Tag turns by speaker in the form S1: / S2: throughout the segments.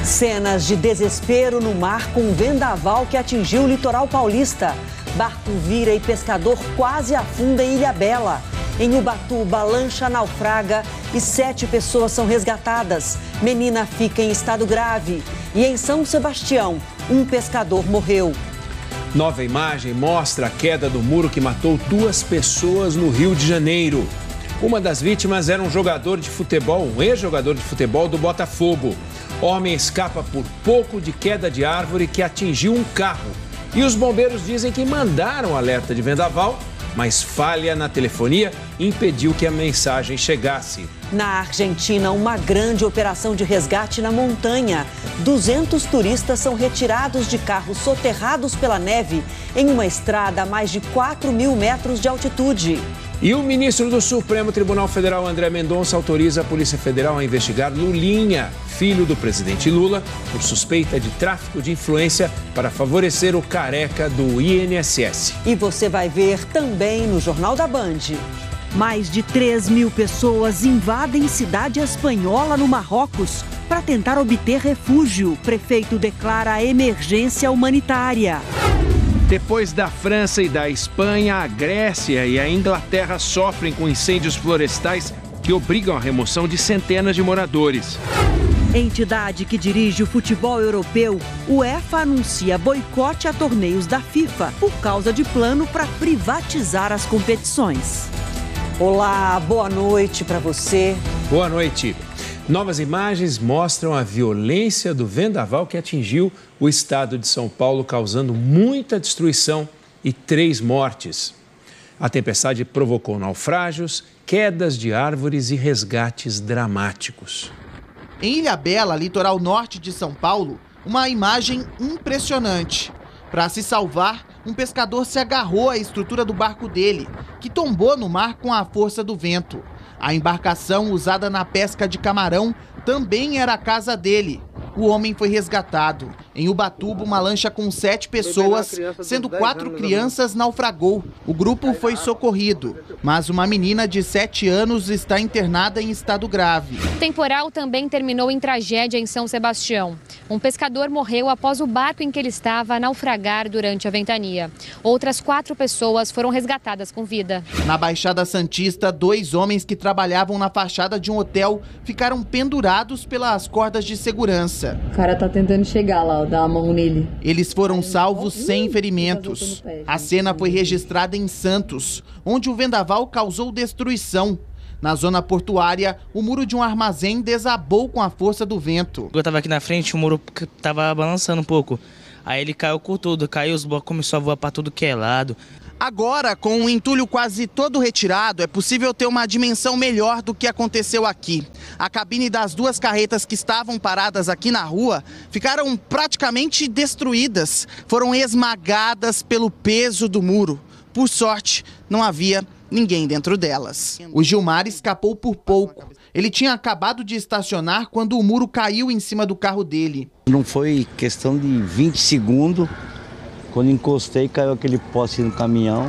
S1: Cenas de desespero no mar com um vendaval que atingiu o litoral paulista. Barco vira e pescador quase afunda em Ilhabela. Em Ubatuba, lancha naufraga e 7 pessoas são resgatadas. Menina fica em estado grave. E em São Sebastião, um pescador morreu.
S2: Nova imagem mostra a queda do muro que matou 2 pessoas no Rio de Janeiro. Uma das vítimas era um jogador de futebol, um ex-jogador de futebol do Botafogo. Homem escapa por pouco de queda de árvore que atingiu um carro. E os bombeiros dizem que mandaram alerta de vendaval, mas falha na telefonia impediu que a mensagem chegasse.
S1: Na Argentina, uma grande operação de resgate na montanha. 200 turistas são retirados de carros soterrados pela neve em uma estrada a mais de 4.000 metros de altitude.
S2: E o ministro do Supremo Tribunal Federal, André Mendonça, autoriza a Polícia Federal a investigar Lulinha, filho do presidente Lula, por suspeita de tráfico de influência para favorecer o careca do INSS.
S1: E você vai ver também no Jornal da Band. Mais de 3.000 pessoas invadem cidade espanhola no Marrocos para tentar obter refúgio. O prefeito declara emergência humanitária.
S2: Depois da França e da Espanha, a Grécia e a Inglaterra sofrem com incêndios florestais que obrigam a remoção de centenas de moradores.
S1: Entidade que dirige o futebol europeu, o UEFA anuncia boicote a torneios da FIFA por causa de plano para privatizar as competições. Olá, boa noite para você.
S2: Boa noite. Novas imagens mostram a violência do vendaval que atingiu o estado de São Paulo, causando muita destruição e 3 mortes. A tempestade provocou naufrágios, quedas de árvores e resgates dramáticos.
S3: Em Ilhabela, litoral norte de São Paulo, uma imagem impressionante. Para se salvar, um pescador se agarrou à estrutura do barco dele, que tombou no mar com a força do vento. A embarcação usada na pesca de camarão também era a casa dele. O homem foi resgatado. Em Ubatuba, uma lancha com 7 pessoas, sendo 4 crianças, naufragou. O grupo foi socorrido, mas uma menina de 7 anos está internada em estado grave.
S4: O temporal também terminou em tragédia em São Sebastião. Um pescador morreu após o barco em que ele estava naufragar durante a ventania. Outras 4 pessoas foram resgatadas com vida.
S3: Na Baixada Santista, 2 homens que trabalhavam na fachada de um hotel ficaram pendurados pelas cordas de segurança.
S5: O cara tá tentando chegar lá, dar a mão nele.
S3: Eles foram salvos sem ferimentos. A cena foi registrada em Santos, onde o vendaval causou destruição. Na zona portuária, o muro de um armazém desabou com a força do vento.
S6: Eu estava aqui na frente, o muro estava balançando um pouco. Aí ele caiu com tudo, caiu, os blocos começaram a voar para tudo que é lado.
S3: Agora, com o entulho quase todo retirado, é possível ter uma dimensão melhor do que aconteceu aqui. A cabine das 2 carretas que estavam paradas aqui na rua ficaram praticamente destruídas. Foram esmagadas pelo peso do muro. Por sorte, não havia ninguém dentro delas. O Gilmar escapou por pouco. Ele tinha acabado de estacionar quando o muro caiu em cima do carro dele.
S7: Não foi questão de 20 segundos. Quando encostei, caiu aquele poste no caminhão.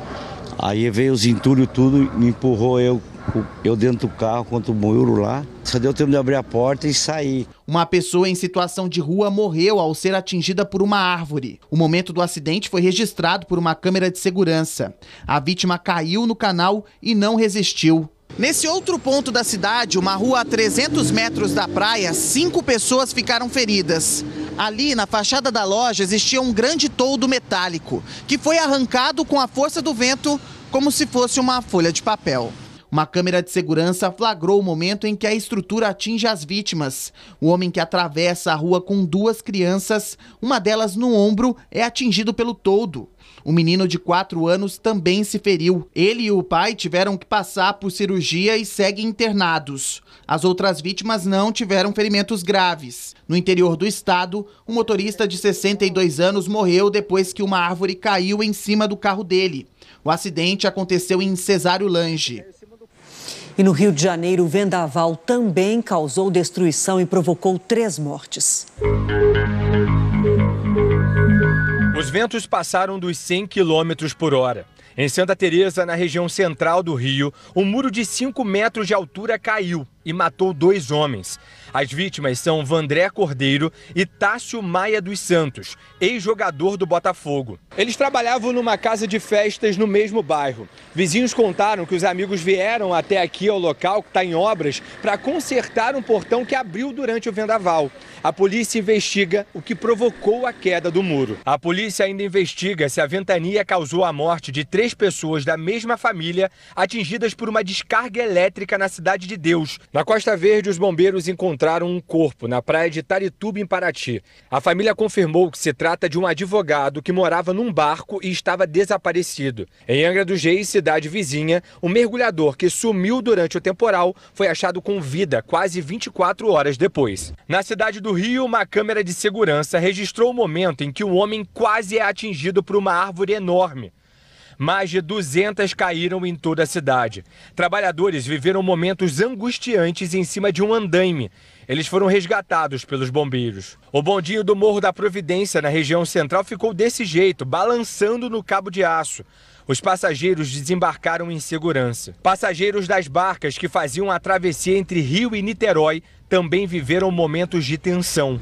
S7: Aí veio os entulhos tudo, me empurrou eu dentro do carro contra o muro lá. Só deu tempo de abrir a porta e sair.
S3: Uma pessoa em situação de rua morreu ao ser atingida por uma árvore. O momento do acidente foi registrado por uma câmera de segurança. A vítima caiu no canal e não resistiu. Nesse outro ponto da cidade, uma rua a 300 metros da praia, 5 pessoas ficaram feridas. Ali, na fachada da loja, existia um grande toldo metálico, que foi arrancado com a força do vento, como se fosse uma folha de papel. Uma câmera de segurança flagrou o momento em que a estrutura atinge as vítimas. O homem que atravessa a rua com 2 crianças, uma delas no ombro, é atingido pelo toldo. O menino de 4 anos também se feriu. Ele e o pai tiveram que passar por cirurgia e seguem internados. As outras vítimas não tiveram ferimentos graves. No interior do estado, um motorista de 62 anos morreu depois que uma árvore caiu em cima do carro dele. O acidente aconteceu em Cesário Lange.
S1: E no Rio de Janeiro, o vendaval também causou destruição e provocou 3 mortes.
S8: Os ventos passaram dos 100 km por hora. Em Santa Teresa, na região central do Rio, um muro de 5 metros de altura caiu e matou 2 homens. As vítimas são Vandré Cordeiro e Tássio Maia dos Santos, ex-jogador do Botafogo. Eles trabalhavam numa casa de festas no mesmo bairro. Vizinhos contaram que os amigos vieram até aqui ao local, que está em obras, para consertar um portão que abriu durante o vendaval. A polícia investiga o que provocou a queda do muro. A polícia ainda investiga se a ventania causou a morte de 3 pessoas da mesma família atingidas por uma descarga elétrica na Cidade de Deus. Na Costa Verde, os bombeiros encontraram um corpo na praia de Itarituba, em Paraty. A família confirmou que se trata de um advogado que morava num barco e estava desaparecido. Em Angra dos Reis, cidade vizinha, o mergulhador que sumiu durante o temporal foi achado com vida quase 24 horas depois. Na cidade do Rio, uma câmera de segurança registrou o momento em que um homem quase é atingido por uma árvore enorme. Mais de 200 caíram em toda a cidade. Trabalhadores viveram momentos angustiantes em cima de um andaime. Eles foram resgatados pelos bombeiros. O bondinho do Morro da Providência, na região central, ficou desse jeito, balançando no cabo de aço. Os passageiros desembarcaram em segurança. Passageiros das barcas que faziam a travessia entre Rio e Niterói também viveram momentos de tensão.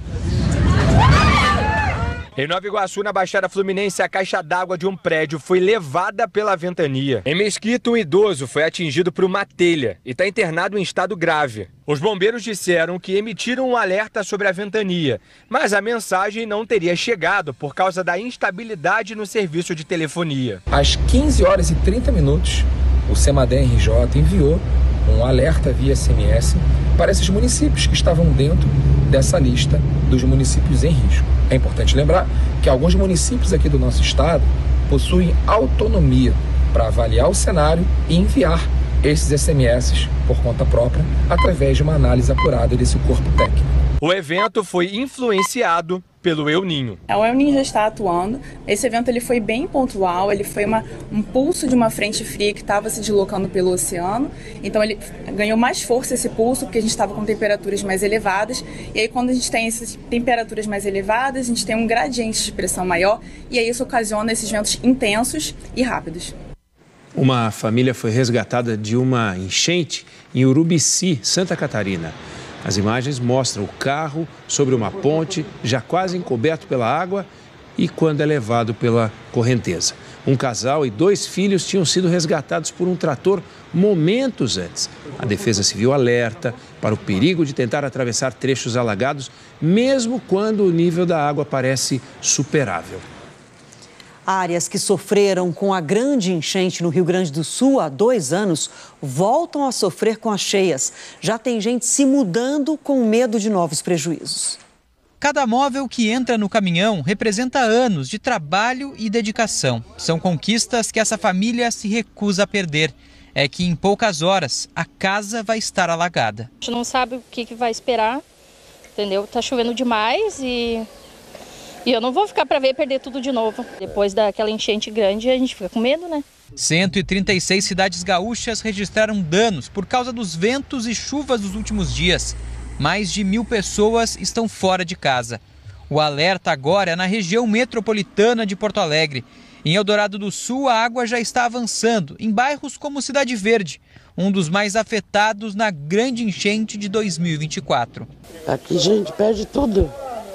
S8: Em Nova Iguaçu, na Baixada Fluminense, a caixa d'água de um prédio foi levada pela ventania. Em Mesquita, um idoso foi atingido por uma telha e está internado em estado grave. Os bombeiros disseram que emitiram um alerta sobre a ventania, mas a mensagem não teria chegado por causa da instabilidade no serviço de telefonia.
S9: Às 15h30, o CEMADEM RJ enviou um alerta via SMS para esses municípios que estavam dentro dessa lista dos municípios em risco. É importante lembrar que alguns municípios aqui do nosso estado possuem autonomia para avaliar o cenário e enviar esses SMS por conta própria através de uma análise apurada desse corpo técnico.
S8: O evento foi influenciado pelo El Niño.
S10: O El Niño já está atuando. Esse evento ele foi bem pontual, ele foi um pulso de uma frente fria que estava se deslocando pelo oceano. Então ele ganhou mais força esse pulso porque a gente estava com temperaturas mais elevadas. E aí quando a gente tem essas temperaturas mais elevadas, a gente tem um gradiente de pressão maior e aí isso ocasiona esses ventos intensos e rápidos.
S2: Uma família foi resgatada de uma enchente em Urubici, Santa Catarina. As imagens mostram o carro sobre uma ponte, já quase encoberto pela água e quando é levado pela correnteza. Um casal e 2 filhos tinham sido resgatados por um trator momentos antes. A Defesa Civil alerta para o perigo de tentar atravessar trechos alagados, mesmo quando o nível da água parece superável.
S1: Áreas que sofreram com a grande enchente no Rio Grande do Sul há 2 anos voltam a sofrer com as cheias. Já tem gente se mudando com medo de novos prejuízos.
S11: Cada móvel que entra no caminhão representa anos de trabalho e dedicação. São conquistas que essa família se recusa a perder. É que em poucas horas a casa vai estar alagada.
S12: A gente não sabe o que vai esperar, entendeu? Tá chovendo demais e eu não vou ficar para ver perder tudo de novo. Depois daquela enchente grande, a gente fica com medo, né?
S11: 136 cidades gaúchas registraram danos por causa dos ventos e chuvas dos últimos dias. Mais de 1.000 pessoas estão fora de casa. O alerta agora é na região metropolitana de Porto Alegre. Em Eldorado do Sul, a água já está avançando em bairros como Cidade Verde, um dos mais afetados na grande enchente de 2024.
S13: Aqui a gente perde tudo.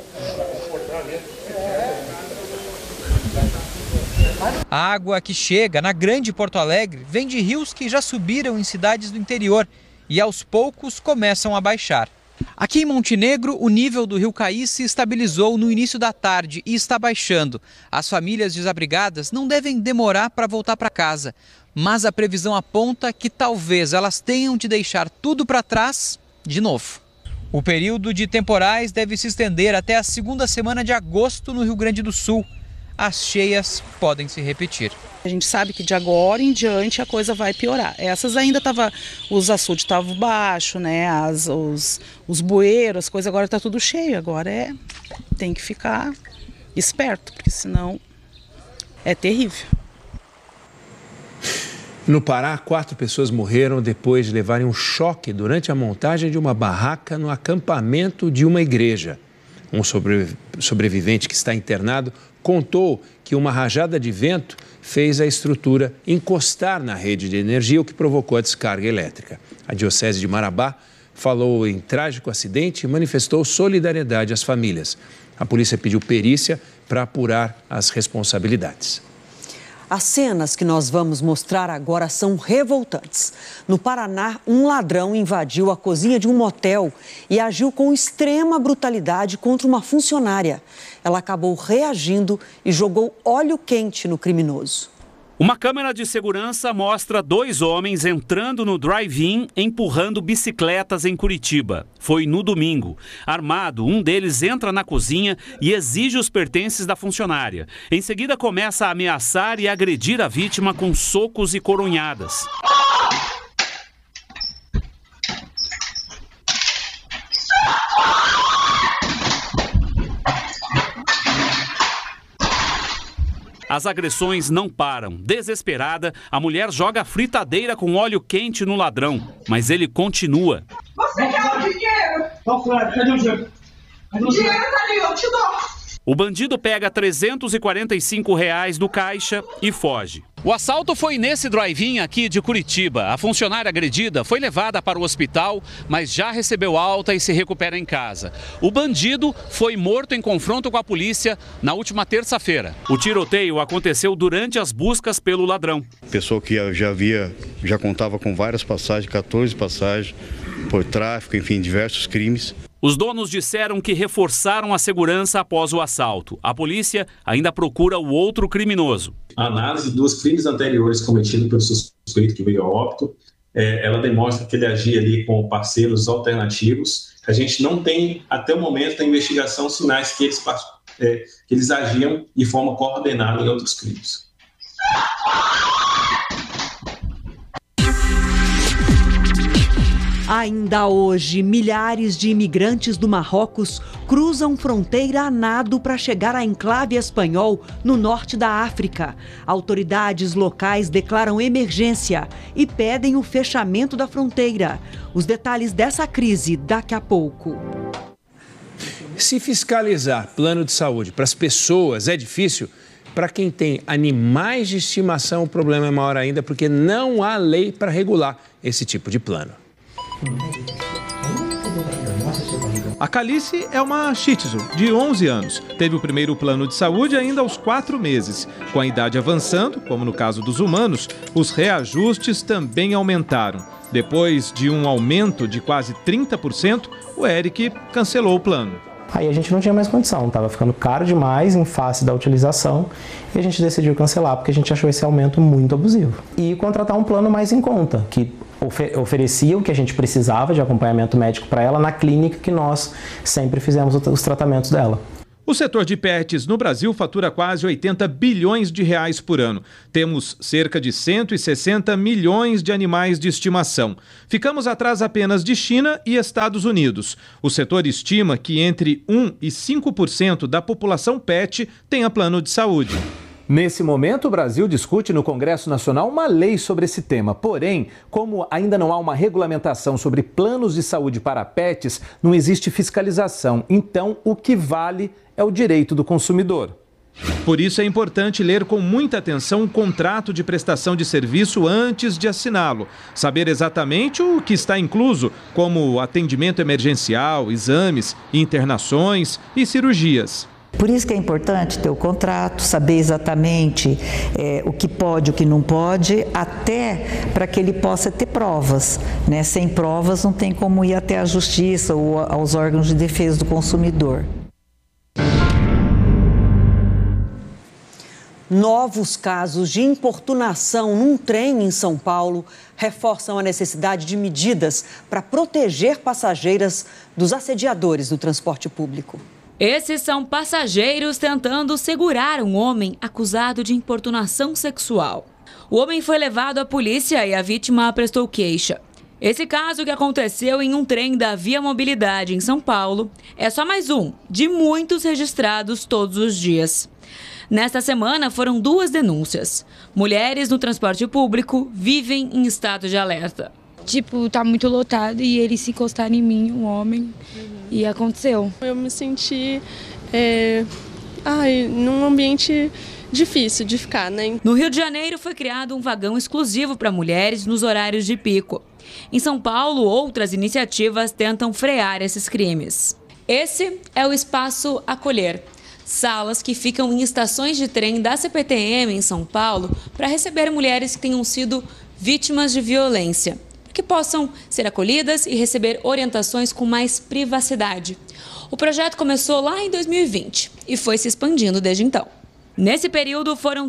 S11: A água que chega na Grande Porto Alegre vem de rios que já subiram em cidades do interior e aos poucos começam a baixar. Aqui em Montenegro, o nível do rio Caí se estabilizou no início da tarde e está baixando. As famílias desabrigadas não devem demorar para voltar para casa, mas a previsão aponta que talvez elas tenham de deixar tudo para trás de novo. O período de temporais deve se estender até a segunda semana de agosto no Rio Grande do Sul. As cheias podem se repetir.
S14: A gente sabe que de agora em diante a coisa vai piorar. Essas ainda os açudes estavam baixos, né? Os bueiros, as coisas agora está tudo cheio. Agora tem que ficar esperto, porque senão é terrível.
S2: No Pará, 4 pessoas morreram depois de levarem um choque durante a montagem de uma barraca no acampamento de uma igreja. Um sobrevivente que está internado contou que uma rajada de vento fez a estrutura encostar na rede de energia, o que provocou a descarga elétrica. A Diocese de Marabá falou em trágico acidente e manifestou solidariedade às famílias. A polícia pediu perícia para apurar as responsabilidades.
S1: As cenas que nós vamos mostrar agora são revoltantes. No Paraná, um ladrão invadiu a cozinha de um motel e agiu com extrema brutalidade contra uma funcionária. Ela acabou reagindo e jogou óleo quente no criminoso.
S15: Uma câmera de segurança mostra 2 homens entrando no drive-in empurrando bicicletas em Curitiba. Foi no domingo. Armado, um deles entra na cozinha e exige os pertences da funcionária. Em seguida, começa a ameaçar e agredir a vítima com socos e coronhadas. As agressões não param. Desesperada, a mulher joga a fritadeira com óleo quente no ladrão, mas ele continua.
S16: Você quer o dinheiro? Cadê o dinheiro? O dinheiro tá ali, eu te dou.
S15: O bandido pega R$ 345 do caixa e foge. O assalto foi nesse drive-in aqui de Curitiba. A funcionária agredida foi levada para o hospital, mas já recebeu alta e se recupera em casa. O bandido foi morto em confronto com a polícia na última terça-feira. O tiroteio aconteceu durante as buscas pelo ladrão.
S17: Pessoa que já contava com várias passagens, 14 passagens por tráfico, enfim, diversos crimes.
S15: Os donos disseram que reforçaram a segurança após o assalto. A polícia ainda procura o outro criminoso.
S18: A análise dos crimes anteriores cometidos pelo suspeito que veio a óbito, ela demonstra que ele agia ali com parceiros alternativos. A gente não tem, até o momento da investigação, sinais que eles agiam de forma coordenada em outros crimes.
S1: Ainda hoje, milhares de imigrantes do Marrocos cruzam fronteira a nado para chegar à enclave espanhol no norte da África. Autoridades locais declaram emergência e pedem o fechamento da fronteira. Os detalhes dessa crise daqui a pouco.
S2: Se fiscalizar plano de saúde para as pessoas é difícil, para quem tem animais de estimação o problema é maior ainda, porque não há lei para regular esse tipo de plano.
S19: A Calice é uma Shih Tzu de 11 anos. Teve o primeiro plano de saúde ainda aos 4 meses. Com a idade avançando, como no caso dos humanos, os reajustes também aumentaram. Depois de um aumento de quase 30%, o Eric cancelou o plano.
S20: Aí a gente não tinha mais condição, estava ficando caro demais em face da utilização e a gente decidiu cancelar porque a gente achou esse aumento muito abusivo. E contratar um plano mais em conta, que oferecia o que a gente precisava de acompanhamento médico para ela na clínica que nós sempre fizemos os tratamentos dela.
S19: O setor de pets no Brasil fatura quase 80 bilhões de reais por ano. Temos cerca de 160 milhões de animais de estimação. Ficamos atrás apenas de China e Estados Unidos. O setor estima que entre 1% e 5% da população pet tenha plano de saúde.
S21: Nesse momento, o Brasil discute no Congresso Nacional uma lei sobre esse tema. Porém, como ainda não há uma regulamentação sobre planos de saúde para pets, não existe fiscalização. Então, o que vale é o direito do consumidor.
S19: Por isso é importante ler com muita atenção um contrato de prestação de serviço antes de assiná-lo. Saber exatamente o que está incluso, como atendimento emergencial, exames, internações e cirurgias.
S22: Por isso que é importante ter o contrato, saber exatamente o que pode, o que não pode, até para que ele possa ter provas, né? Sem provas não tem como ir até a justiça ou aos órgãos de defesa do consumidor.
S1: Novos casos de importunação num trem em São Paulo reforçam a necessidade de medidas para proteger passageiras dos assediadores do transporte público.
S23: Esses são passageiros tentando segurar um homem acusado de importunação sexual. O homem foi levado à polícia e a vítima prestou queixa. Esse caso, que aconteceu em um trem da Via Mobilidade em São Paulo, é só mais um de muitos registrados todos os dias. Nesta semana foram 2 denúncias. Mulheres no transporte público vivem em estado de alerta.
S24: Tá muito lotado e eles se encostaram em mim, um homem, e aconteceu.
S25: Eu me senti num ambiente difícil de ficar, né?
S23: No Rio de Janeiro foi criado um vagão exclusivo para mulheres nos horários de pico. Em São Paulo, outras iniciativas tentam frear esses crimes. Esse é o Espaço Acolher. Salas que ficam em estações de trem da CPTM em São Paulo para receber mulheres que tenham sido vítimas de violência, para que possam ser acolhidas e receber orientações com mais privacidade. O projeto começou lá em 2020 e foi se expandindo desde então. Nesse período foram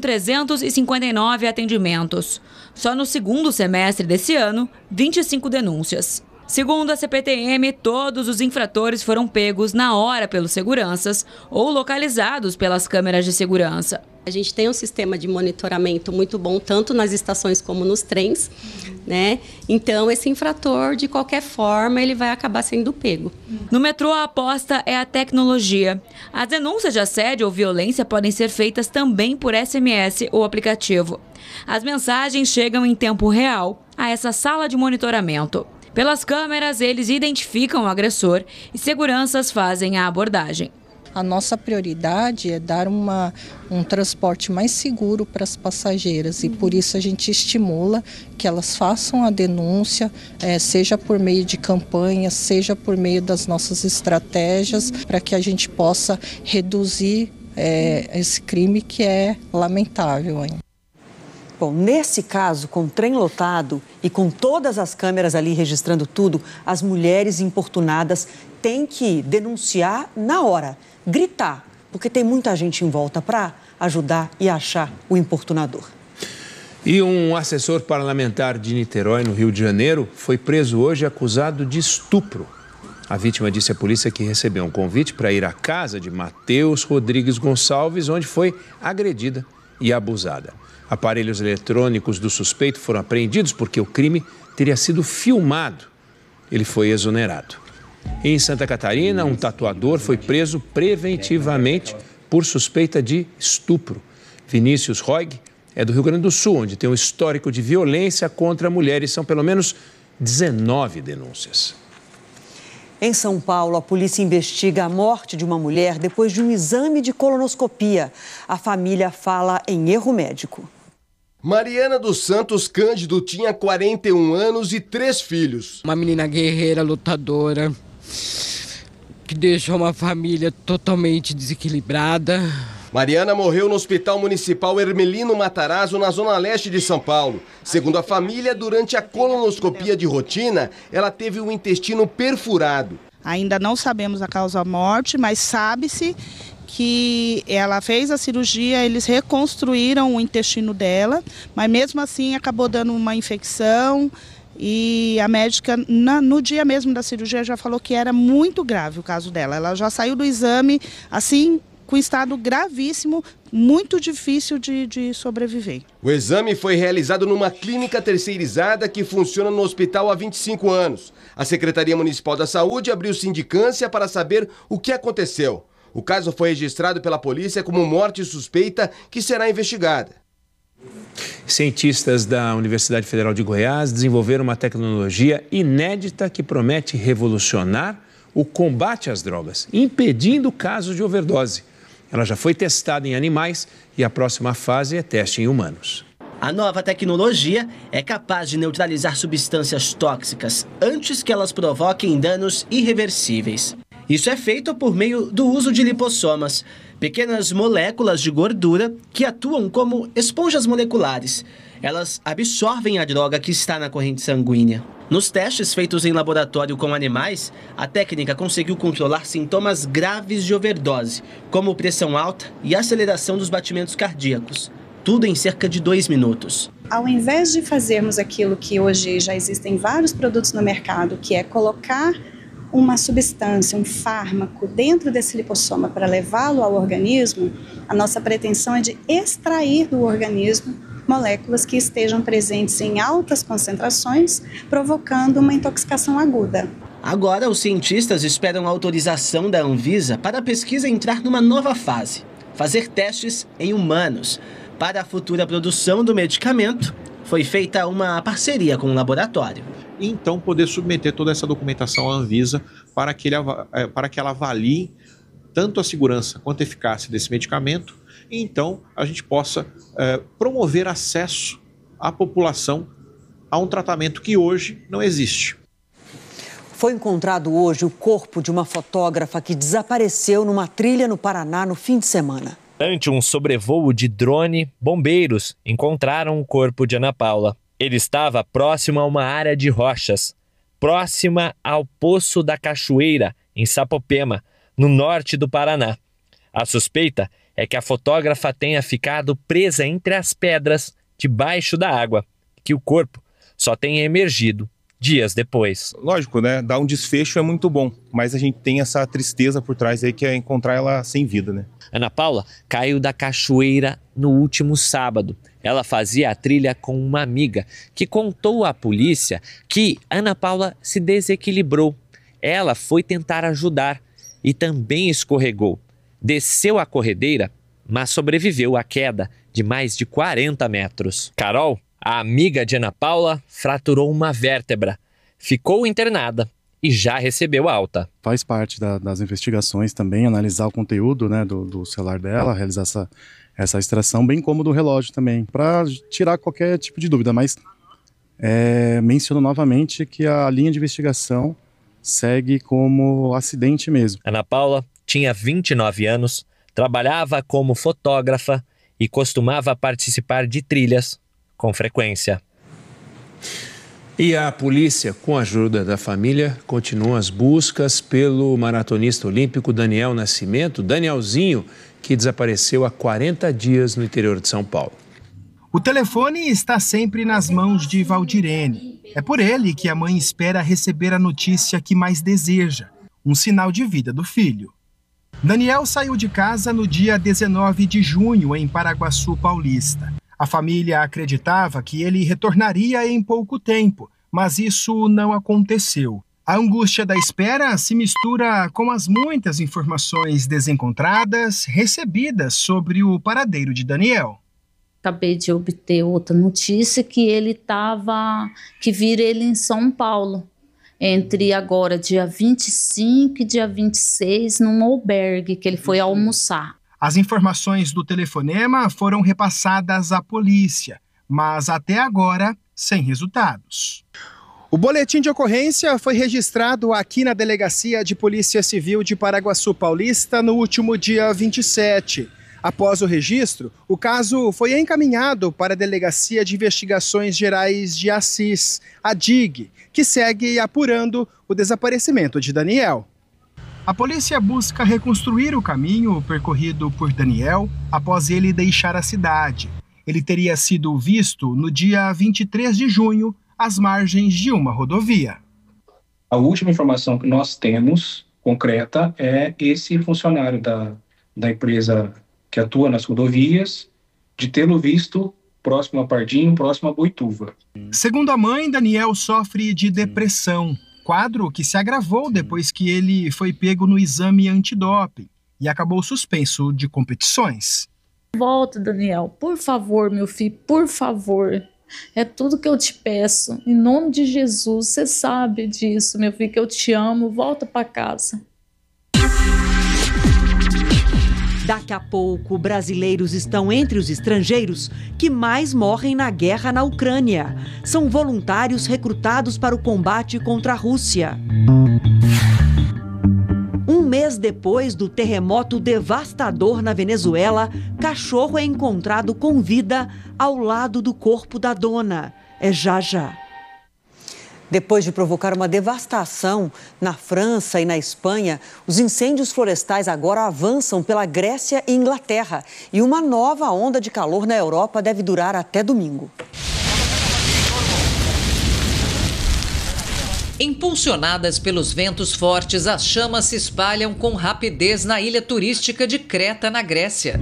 S23: 359 atendimentos. Só no segundo semestre desse ano, 25 denúncias. Segundo a CPTM, todos os infratores foram pegos na hora pelos seguranças ou localizados pelas câmeras de segurança.
S3: A gente tem um sistema de monitoramento muito bom, tanto nas estações como nos trens, né? Então, esse infrator, de qualquer forma, ele vai acabar sendo pego.
S23: No metrô, a aposta é a tecnologia. As denúncias de assédio ou violência podem ser feitas também por SMS ou aplicativo. As mensagens chegam em tempo real a essa sala de monitoramento. Pelas câmeras, eles identificam o agressor e seguranças fazem a abordagem.
S4: A nossa prioridade é dar um transporte mais seguro para as passageiras e por isso a gente estimula que elas façam a denúncia, seja por meio de campanhas, seja por meio das nossas estratégias, para que a gente possa reduzir esse crime que é lamentável, hein?
S1: Bom, nesse caso, com o trem lotado e com todas as câmeras ali registrando tudo, as mulheres importunadas têm que denunciar na hora, gritar, porque tem muita gente em volta para ajudar e achar o importunador.
S2: E um assessor parlamentar de Niterói, no Rio de Janeiro, foi preso hoje acusado de estupro. A vítima disse à polícia que recebeu um convite para ir à casa de Matheus Rodrigues Gonçalves, onde foi agredida e abusada. Aparelhos eletrônicos do suspeito foram apreendidos porque o crime teria sido filmado. Ele foi exonerado. Em Santa Catarina, um tatuador foi preso preventivamente por suspeita de estupro. Vinícius Roig é do Rio Grande do Sul, onde tem um histórico de violência contra mulheres. São pelo menos 19 denúncias.
S1: Em São Paulo, a polícia investiga a morte de uma mulher depois de um exame de colonoscopia. A família fala em erro médico.
S5: Mariana dos Santos Cândido tinha 41 anos e 3 filhos.
S6: Uma menina guerreira, lutadora, que deixou uma família totalmente desequilibrada.
S5: Mariana morreu no Hospital Municipal Hermelino Matarazzo, na zona leste de São Paulo. Segundo a família, durante a colonoscopia de rotina, ela teve o intestino perfurado.
S14: Ainda não sabemos a causa da morte, mas sabe-se que ela fez a cirurgia, eles reconstruíram o intestino dela, mas mesmo assim acabou dando uma infecção e a médica, no dia mesmo da cirurgia, já falou que era muito grave o caso dela. Ela já saiu do exame, assim, com estado gravíssimo, muito difícil de sobreviver.
S5: O exame foi realizado numa clínica terceirizada que funciona no hospital há 25 anos. A Secretaria Municipal da Saúde abriu sindicância para saber o que aconteceu. O caso foi registrado pela polícia como morte suspeita, que será investigada.
S2: Cientistas da Universidade Federal de Goiás desenvolveram uma tecnologia inédita que promete revolucionar o combate às drogas, impedindo casos de overdose. Ela já foi testada em animais e a próxima fase é teste em humanos.
S7: A nova tecnologia é capaz de neutralizar substâncias tóxicas antes que elas provoquem danos irreversíveis. Isso é feito por meio do uso de lipossomas, pequenas moléculas de gordura que atuam como esponjas moleculares. Elas absorvem a droga que está na corrente sanguínea. Nos testes feitos em laboratório com animais, a técnica conseguiu controlar sintomas graves de overdose, como pressão alta e aceleração dos batimentos cardíacos. Tudo em cerca de 2 minutos.
S26: Ao invés de fazermos aquilo que hoje já existem vários produtos no mercado, que é colocar uma substância, um fármaco dentro desse lipossoma para levá-lo ao organismo, a nossa pretensão é de extrair do organismo moléculas que estejam presentes em altas concentrações, provocando uma intoxicação aguda.
S7: Agora, os cientistas esperam a autorização da Anvisa para a pesquisa entrar numa nova fase, fazer testes em humanos. Para a futura produção do medicamento, foi feita uma parceria com o laboratório.
S27: E então poder submeter toda essa documentação à Anvisa para que ela avalie tanto a segurança quanto a eficácia desse medicamento e então a gente possa promover acesso à população a um tratamento que hoje não existe.
S1: Foi encontrado hoje o corpo de uma fotógrafa que desapareceu numa trilha no Paraná no fim de semana.
S8: Durante um sobrevoo de drone, bombeiros encontraram o corpo de Ana Paula. Ele estava próximo a uma área de rochas, próxima ao Poço da Cachoeira, em Sapopema, no norte do Paraná. A suspeita é que a fotógrafa tenha ficado presa entre as pedras debaixo da água, que o corpo só tenha emergido dias depois.
S9: Lógico, né? Dar um desfecho é muito bom, mas a gente tem essa tristeza por trás aí que é encontrar ela sem vida, né?
S8: Ana Paula caiu da cachoeira no último sábado. Ela fazia a trilha com uma amiga que contou à polícia que Ana Paula se desequilibrou. Ela foi tentar ajudar e também escorregou. Desceu a corredeira, mas sobreviveu à queda de mais de 40 metros. Carol, a amiga de Ana Paula, fraturou uma vértebra, ficou internada e já recebeu alta.
S10: Faz parte das investigações também analisar o conteúdo, né, do celular dela, realizar essa extração, bem como do relógio também, para tirar qualquer tipo de dúvida. Mas menciono novamente que a linha de investigação segue como acidente mesmo.
S8: Ana Paula tinha 29 anos, trabalhava como fotógrafa e costumava participar de trilhas com frequência.
S2: E a polícia, com a ajuda da família, continua as buscas pelo maratonista olímpico Daniel Nascimento, Danielzinho, que desapareceu há 40 dias no interior de São Paulo.
S11: O telefone está sempre nas mãos de Valdirene. É por ele que a mãe espera receber a notícia que mais deseja, um sinal de vida do filho. Daniel saiu de casa no dia 19 de junho, em Paraguaçu Paulista. A família acreditava que ele retornaria em pouco tempo, mas isso não aconteceu. A angústia da espera se mistura com as muitas informações desencontradas recebidas sobre o paradeiro de Daniel.
S12: Acabei de obter outra notícia que vira ele em São Paulo, entre agora dia 25 e dia 26, num albergue que ele foi almoçar.
S11: As informações do telefonema foram repassadas à polícia, mas até agora sem resultados. O boletim de ocorrência foi registrado aqui na Delegacia de Polícia Civil de Paraguaçu Paulista no último dia 27. Após o registro, o caso foi encaminhado para a Delegacia de Investigações Gerais de Assis, a DIG, que segue apurando o desaparecimento de Daniel. A polícia busca reconstruir o caminho percorrido por Daniel após ele deixar a cidade. Ele teria sido visto no dia 23 de junho, às margens de uma rodovia.
S13: A última informação que nós temos, concreta, é esse funcionário da empresa que atua nas rodovias, de tê-lo visto próximo a Pardinho, próximo a Boituva.
S11: Segundo a mãe, Daniel sofre de depressão, quadro que se agravou depois que ele foi pego no exame antidoping e acabou suspenso de competições.
S12: Volta, Daniel, por favor, meu filho, por favor. É tudo que eu te peço. Em nome de Jesus, você sabe disso, meu filho, que eu te amo. Volta para casa.
S1: Daqui a pouco, brasileiros estão entre os estrangeiros que mais morrem na guerra na Ucrânia. São voluntários recrutados para o combate contra a Rússia. Um mês depois do terremoto devastador na Venezuela, cachorro é encontrado com vida ao lado do corpo da dona. É já já. Depois de provocar uma devastação na França e na Espanha, os incêndios florestais agora avançam pela Grécia e Inglaterra. E uma nova onda de calor na Europa deve durar até domingo.
S16: Impulsionadas pelos ventos fortes, as chamas se espalham com rapidez na ilha turística de Creta, na Grécia.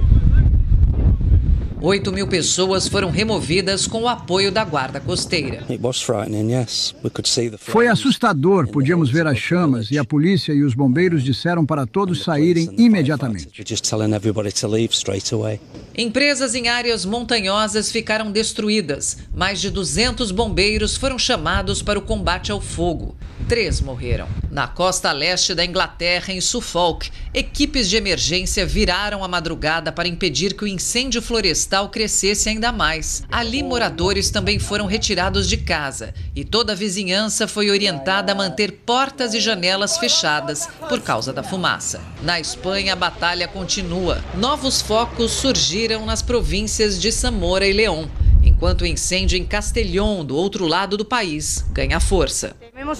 S16: 8.000 pessoas foram removidas com o apoio da Guarda Costeira.
S28: Foi assustador, podíamos ver as chamas e a polícia e os bombeiros disseram para todos saírem imediatamente.
S16: Empresas em áreas montanhosas ficaram destruídas. Mais de 200 bombeiros foram chamados para o combate ao fogo. 3 morreram. Na costa leste da Inglaterra, em Suffolk, equipes de emergência viraram a madrugada para impedir que o incêndio florestal crescesse ainda mais. Ali, moradores também foram retirados de casa e toda a vizinhança foi orientada a manter portas e janelas fechadas por causa da fumaça. Na Espanha, a batalha continua. Novos focos surgiram nas províncias de Zamora e León, enquanto o incêndio em Castellón, do outro lado do país, ganha força.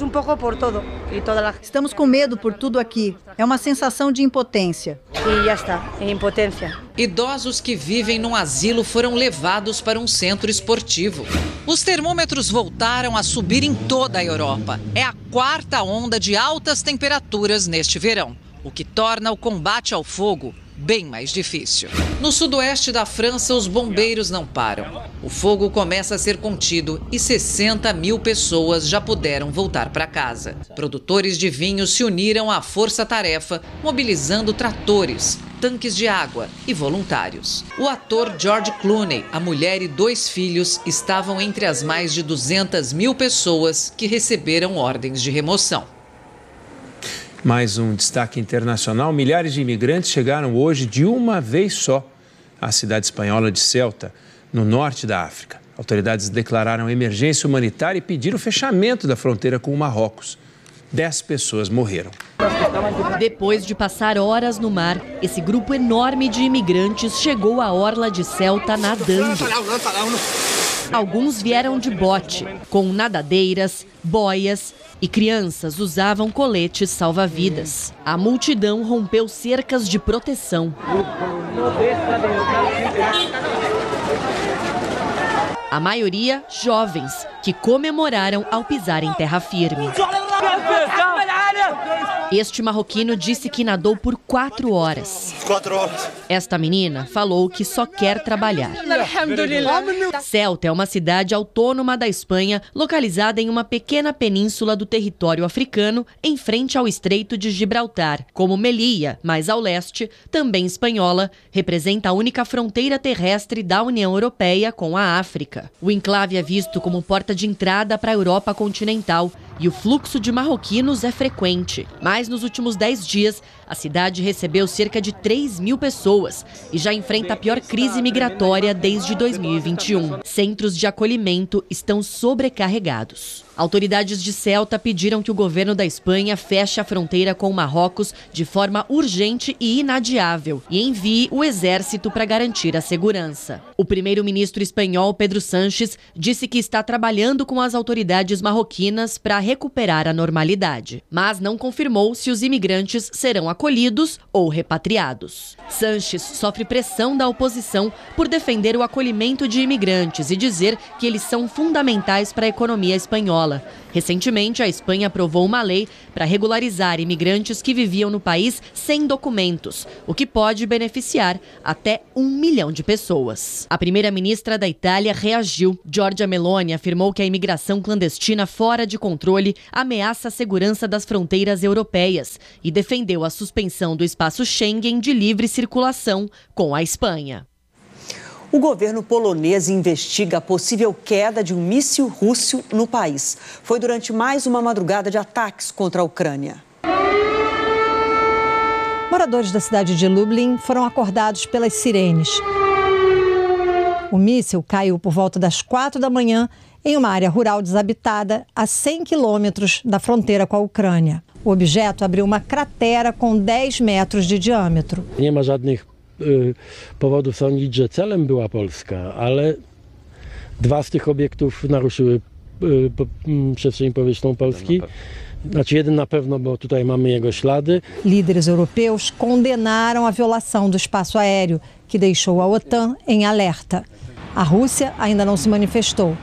S15: Estamos com medo por tudo aqui. É uma sensação de impotência.
S17: E já está, impotência.
S16: Idosos que vivem num asilo foram levados para um centro esportivo. Os termômetros voltaram a subir em toda a Europa. É a 4ª onda de altas temperaturas neste verão, o que torna o combate ao fogo bem mais difícil. No sudoeste da França, os bombeiros não param. O fogo começa a ser contido e 60 mil pessoas já puderam voltar para casa. Produtores de vinho se uniram à força-tarefa, mobilizando tratores, tanques de água e voluntários. O ator George Clooney, a mulher e 2 filhos estavam entre as mais de 200 mil pessoas que receberam ordens de remoção.
S2: Mais um destaque internacional: milhares de imigrantes chegaram hoje de uma vez só à cidade espanhola de Ceuta, no norte da África. Autoridades declararam emergência humanitária e pediram o fechamento da fronteira com o Marrocos. 10 pessoas morreram.
S18: Depois de passar horas no mar, esse grupo enorme de imigrantes chegou à orla de Ceuta nadando. Alguns vieram de bote, com nadadeiras, boias, e crianças usavam coletes salva-vidas. A multidão rompeu cercas de proteção. A maioria jovens, que comemoraram ao pisar em terra firme. Este marroquino disse que nadou por 4 horas.
S19: 4 horas.
S18: Esta menina falou que só quer trabalhar. Ceuta é uma cidade autônoma da Espanha, localizada em uma pequena península do território africano, em frente ao Estreito de Gibraltar. Como Melilla, mais ao leste, também espanhola, representa a única fronteira terrestre da União Europeia com a África. O enclave é visto como porta de entrada para a Europa continental e o fluxo de marroquinos é frequente. Mas nos últimos 10 dias, a cidade recebeu cerca de 3 mil pessoas e já enfrenta a pior crise migratória desde 2021. Centros de acolhimento estão sobrecarregados. Autoridades de Ceuta pediram que o governo da Espanha feche a fronteira com o Marrocos de forma urgente e inadiável e envie o exército para garantir a segurança. O primeiro-ministro espanhol, Pedro Sánchez, disse que está trabalhando com as autoridades marroquinas para recuperar a normalidade, mas não confirmou se os imigrantes serão acolhidos ou repatriados. Sánchez sofre pressão da oposição por defender o acolhimento de imigrantes e dizer que eles são fundamentais para a economia espanhola. Recentemente, a Espanha aprovou uma lei para regularizar imigrantes que viviam no país sem documentos, o que pode beneficiar até 1 milhão de pessoas. A primeira-ministra da Itália reagiu. Giorgia Meloni afirmou que a imigração clandestina fora de controle ameaça a segurança das fronteiras europeias e defendeu a suspensão do espaço Schengen de livre circulação com a Espanha.
S1: O governo polonês investiga a possível queda de um míssil russo no país. Foi durante mais uma madrugada de ataques contra a Ucrânia.
S20: Moradores da cidade de Lublin foram acordados pelas sirenes. O míssil caiu por volta das 4 da manhã em uma área rural desabitada a 100 quilômetros da fronteira com a Ucrânia. O objeto abriu uma cratera com 10 metros de diâmetro.
S21: Nie ma żadnych powodów sądzić, że celem była Polska, ale 2 z tych obiektów naruszyły przestrzeń powietrzną Polski. Znaczy jeden na pewno, bo tutaj mamy jego ślady.
S20: Líderes europeus condenaram a violação do espaço aéreo, que deixou a OTAN em alerta. A Rússia ainda não se manifestou.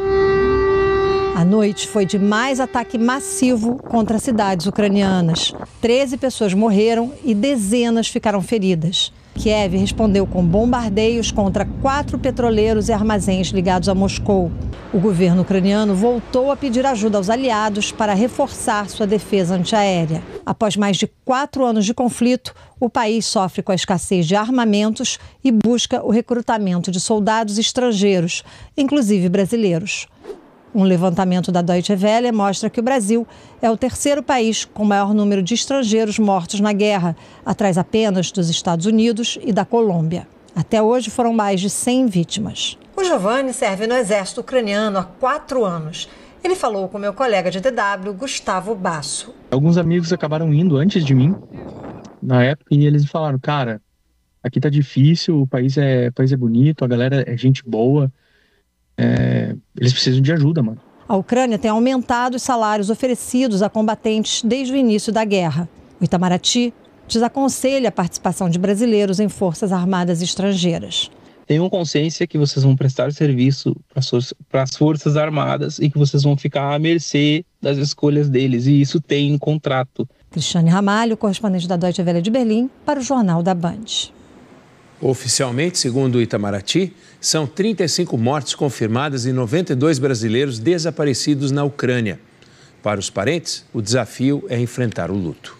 S20: A noite foi de mais ataque massivo contra cidades ucranianas. 13 pessoas morreram e dezenas ficaram feridas. Kiev respondeu com bombardeios contra 4 petroleiros e armazéns ligados a Moscou. O governo ucraniano voltou a pedir ajuda aos aliados para reforçar sua defesa antiaérea. Após mais de 4 anos de conflito, o país sofre com a escassez de armamentos e busca o recrutamento de soldados estrangeiros, inclusive brasileiros. Um levantamento da Deutsche Welle mostra que o Brasil é o terceiro país com maior número de estrangeiros mortos na guerra, atrás apenas dos Estados Unidos e da Colômbia. Até hoje foram mais de 100 vítimas. O Giovanni serve no exército ucraniano há 4 anos. Ele falou com meu colega de DW, Gustavo Basso.
S3: Alguns amigos acabaram indo antes de mim, na época, e eles falaram, cara, aqui tá difícil, o país é bonito, a galera é gente boa, eles precisam de ajuda, mano.
S20: A Ucrânia tem aumentado os salários oferecidos a combatentes desde o início da guerra. O Itamaraty desaconselha a participação de brasileiros em forças armadas estrangeiras.
S3: Tenham consciência que vocês vão prestar serviço para as forças armadas e que vocês vão ficar à mercê das escolhas deles, e isso tem um contrato.
S20: Cristiane Ramalho, correspondente da Deutsche Welle de Berlim, para o Jornal da Band.
S2: Oficialmente, segundo o Itamaraty, são 35 mortes confirmadas e 92 brasileiros desaparecidos na Ucrânia. Para os parentes, o desafio é enfrentar o luto.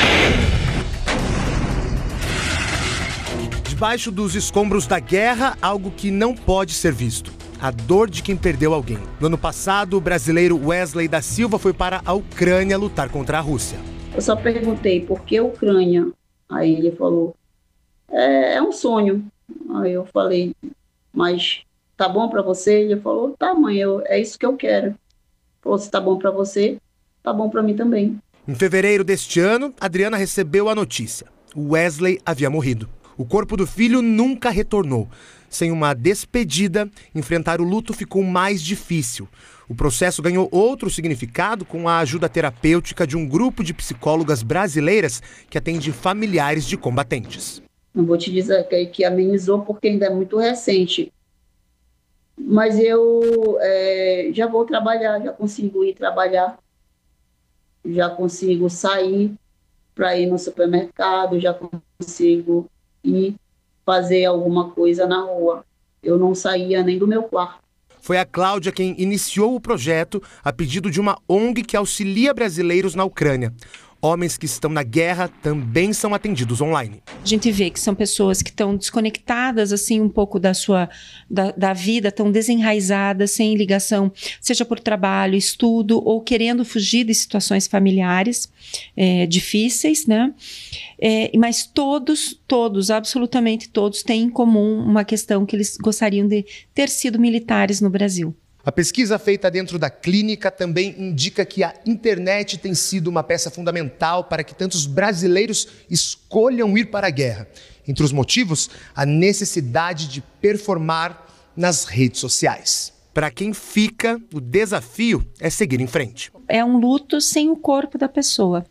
S4: Debaixo dos escombros da guerra, algo que não pode ser visto: a dor de quem perdeu alguém. No ano passado, o brasileiro Wesley da Silva foi para a Ucrânia lutar contra a Rússia.
S6: Eu só perguntei, por que Ucrânia? Aí ele falou, é um sonho. Aí eu falei, mas tá bom para você? Ele falou, tá, mãe, é isso que eu quero. Ele falou, se tá bom para você, tá bom para mim também.
S4: Em fevereiro deste ano, Adriana recebeu a notícia: o Wesley havia morrido. O corpo do filho nunca retornou. Sem uma despedida, enfrentar o luto ficou mais difícil. O processo ganhou outro significado com a ajuda terapêutica de um grupo de psicólogas brasileiras que atende familiares de combatentes.
S6: Não vou te dizer que amenizou porque ainda é muito recente. Mas eu já vou trabalhar, já consigo ir trabalhar. Já consigo sair para ir no supermercado, já consigo ir fazer alguma coisa na rua. Eu não saía nem do meu quarto.
S4: Foi a Cláudia quem iniciou o projeto a pedido de uma ONG que auxilia brasileiros na Ucrânia. Homens que estão na guerra também são atendidos online.
S19: A gente vê que são pessoas que estão desconectadas assim um pouco da vida, estão desenraizadas, sem ligação, seja por trabalho, estudo ou querendo fugir de situações familiares difíceis, né? Mas todos, absolutamente todos, têm em comum uma questão que eles gostariam de ter sido militares no Brasil.
S4: A pesquisa feita dentro da clínica também indica que a internet tem sido uma peça fundamental para que tantos brasileiros escolham ir para a guerra. Entre os motivos, a necessidade de performar nas redes sociais. Para quem fica, o desafio é seguir em frente.
S19: É um luto sem o corpo da pessoa.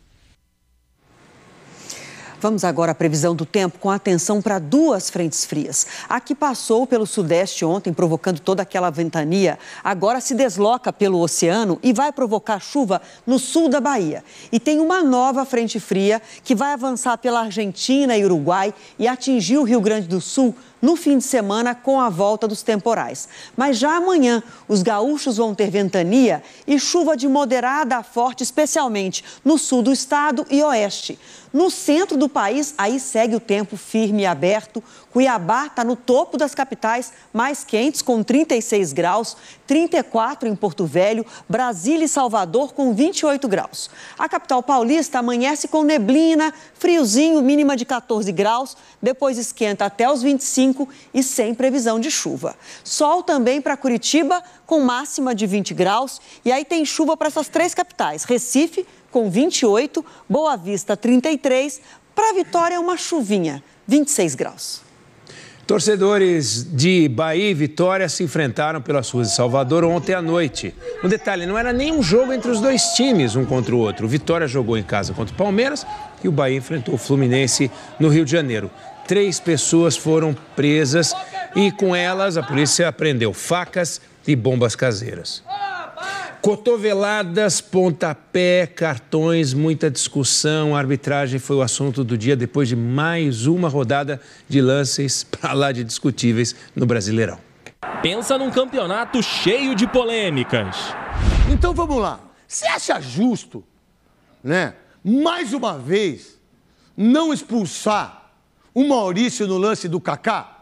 S1: Vamos agora à previsão do tempo, com atenção para 2 frentes frias. A que passou pelo sudeste ontem, provocando toda aquela ventania, agora se desloca pelo oceano e vai provocar chuva no sul da Bahia. E tem uma nova frente fria que vai avançar pela Argentina e Uruguai e atingir o Rio Grande do Sul no fim de semana com a volta dos temporais. Mas já amanhã, os gaúchos vão ter ventania e chuva de moderada a forte, especialmente no sul do estado e oeste. No centro do país, aí segue o tempo firme e aberto. Cuiabá está no topo das capitais mais quentes, com 36 graus, 34 em Porto Velho, Brasília e Salvador com 28 graus. A capital paulista amanhece com neblina, friozinho, mínima de 14 graus, depois esquenta até os 25 e sem previsão de chuva. Sol também para Curitiba, com máxima de 20 graus, e aí tem chuva para essas 3 capitais, Recife, com 28, Boa Vista, 33, para Vitória uma chuvinha, 26 graus.
S2: Torcedores de Bahia e Vitória se enfrentaram pelas ruas de Salvador ontem à noite. Um detalhe, não era nem um jogo entre os 2 times, um contra o outro. O Vitória jogou em casa contra o Palmeiras e o Bahia enfrentou o Fluminense no Rio de Janeiro. 3 pessoas foram presas e com elas a polícia apreendeu facas e bombas caseiras. Cotoveladas, pontapé, cartões, muita discussão. A arbitragem foi o assunto do dia depois de mais uma rodada de lances para lá de discutíveis no Brasileirão.
S22: Pensa num campeonato cheio de polêmicas.
S23: Então vamos lá. Você acha justo, né, mais uma vez, não expulsar o Maurício no lance do Kaká?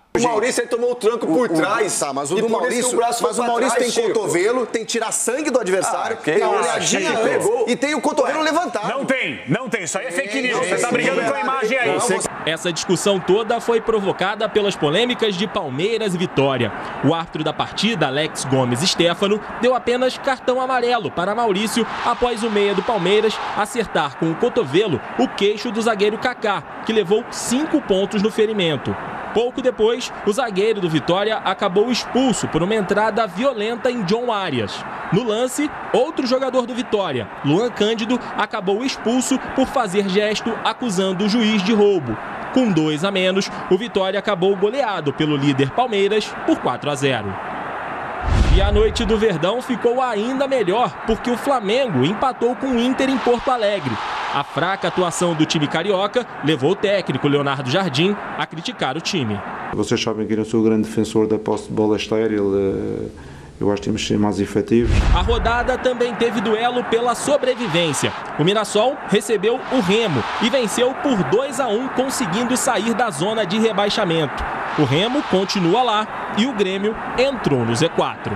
S5: O Maurício, ele tomou o tranco por trás.
S7: Tá, mas o do Maurício, tem cotovelo, tem tirar sangue do adversário, tem a olhadinha e tem o cotovelo levantado.
S9: Não tem. Isso aí é fake news. Você tá brigando com a imagem aí.
S22: Essa discussão toda foi provocada pelas polêmicas de Palmeiras e Vitória. O árbitro da partida, Alex Gomes Stefano, deu apenas cartão amarelo para Maurício após o meia do Palmeiras acertar com o cotovelo o queixo do zagueiro Kaká, que levou 5 pontos no ferimento. Pouco depois, o zagueiro do Vitória acabou expulso por uma entrada violenta em John Arias. No lance, outro jogador do Vitória, Luan Cândido, acabou expulso por fazer gesto acusando o juiz de roubo. Com 2 a menos, o Vitória acabou goleado pelo líder Palmeiras por 4-0. E a noite do Verdão ficou ainda melhor, porque o Flamengo empatou com o Inter em Porto Alegre. A fraca atuação do time carioca levou o técnico Leonardo Jardim a criticar o time.
S14: Vocês sabem que eu não sou grande defensor da posse de bola estéril. Eu acho que temos que ser mais efetivos.
S22: A rodada também teve duelo pela sobrevivência. O Mirassol recebeu o Remo e venceu por 2-1, conseguindo sair da zona de rebaixamento. O Remo continua lá e o Grêmio entrou no Z4.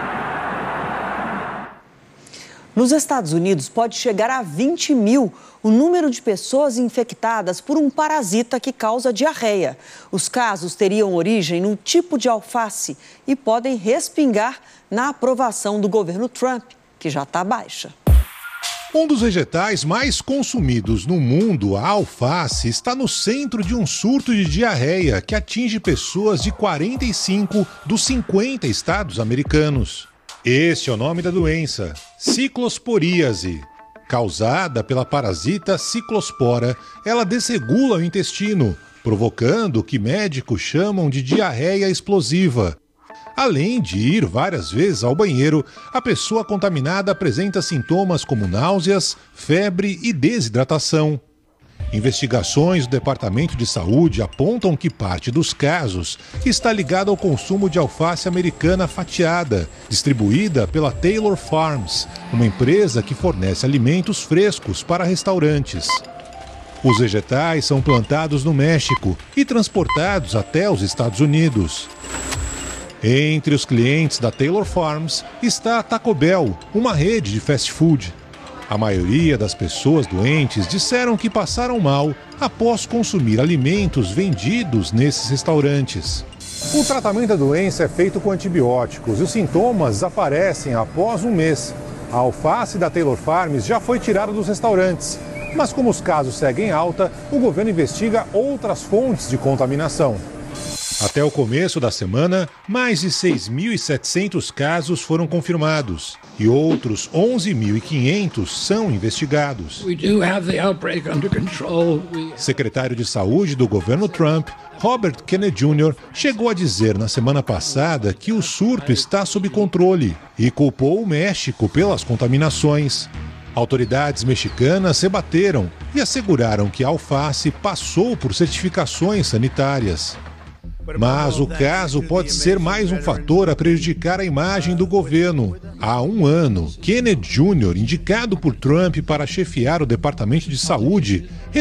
S1: Nos Estados Unidos, pode chegar a 20 mil o número de pessoas infectadas por um parasita que causa diarreia. Os casos teriam origem no tipo de alface e podem respingar na aprovação do governo Trump, que já está baixa.
S24: Um dos vegetais mais consumidos no mundo, a alface, está no centro de um surto de diarreia que atinge pessoas de 45 dos 50 estados americanos. Esse é o nome da doença, ciclosporíase. Causada pela parasita ciclospora, ela desregula o intestino, provocando o que médicos chamam de diarreia explosiva. Além de ir várias vezes ao banheiro, a pessoa contaminada apresenta sintomas como náuseas, febre e desidratação. Investigações do Departamento de Saúde apontam que parte dos casos está ligada ao consumo de alface americana fatiada, distribuída pela Taylor Farms, uma empresa que fornece alimentos frescos para restaurantes. Os vegetais são plantados no México e transportados até os Estados Unidos. Entre os clientes da Taylor Farms está a Taco Bell, uma rede de fast food. A maioria das pessoas doentes disseram que passaram mal após consumir alimentos vendidos nesses restaurantes. O tratamento da doença é feito com antibióticos e os sintomas aparecem após um mês. A alface da Taylor Farms já foi tirada dos restaurantes, mas como os casos seguem alta, o governo investiga outras fontes de contaminação. Até o começo da semana, mais de 6.700 casos foram confirmados e outros 11.500 são investigados. Secretário de Saúde do governo Trump, Robert Kennedy Jr., chegou a dizer na semana passada que o surto está sob controle e culpou o México pelas contaminações. Autoridades mexicanas rebateram e asseguraram que a alface passou por certificações sanitárias. Mas o caso pode ser mais um fator a prejudicar a imagem do governo. Há um ano, Kennedy Jr., indicado por Trump para chefiar o Departamento de Saúde,